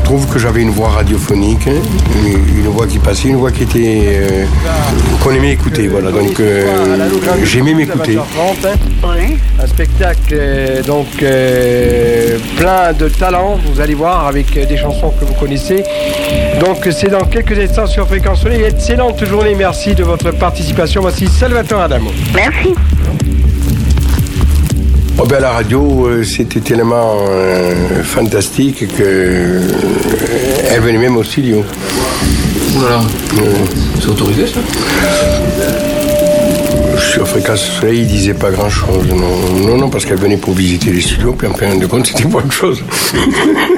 trouve que j'avais une voix radiophonique, une voix qui passait, une voix qui était qu'on aimait écouter. Voilà, donc j'aimais m'écouter. Oui. Un spectacle plein de talent, vous allez voir, avec des chansons que vous connaissez. Donc c'est dans quelques instants sur Fréquence Soleil. Excellente journée, merci de votre participation. Voici Salvatore Adamo. Merci. Oh ben, la radio, c'était tellement fantastique que elle venait même au studio. Voilà. C'est autorisé ça? Sur Fréquence Soleil, il disait pas grand-chose. Non, parce qu'elle venait pour visiter les studios, puis en fin de compte, c'était pas autre chose.